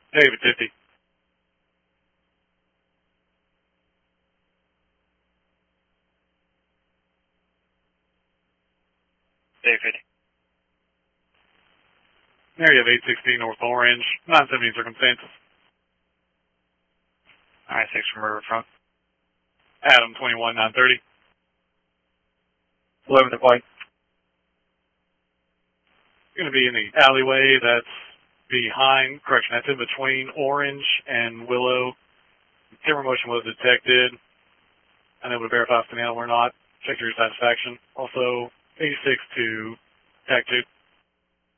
David 50. David 50. There you have 816 North Orange, 970 circumstances. Alright, 6 from Riverfront. Adam 21 930. 11 to white. Going to be in the alleyway that's behind, correction, that's in between Orange and Willow. Camera motion was detected. Unable to verify if it's an animal or not. Check your satisfaction. Also, 86 to TAC 2.